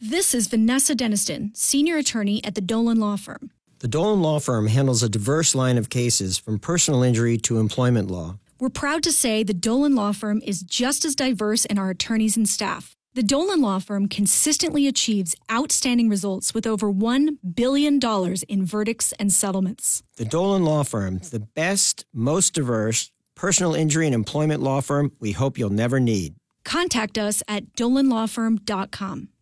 This is Vanessa Deniston, senior attorney at the Dolan Law Firm. The Dolan Law Firm handles a diverse line of cases from personal injury to employment law. We're proud to say the Dolan Law Firm is just as diverse in our attorneys and staff. The Dolan Law Firm consistently achieves outstanding results with over $1 billion in verdicts and settlements. The Dolan Law Firm, the best, most diverse personal injury and employment law firm we hope you'll never need. Contact us at dolanlawfirm.com.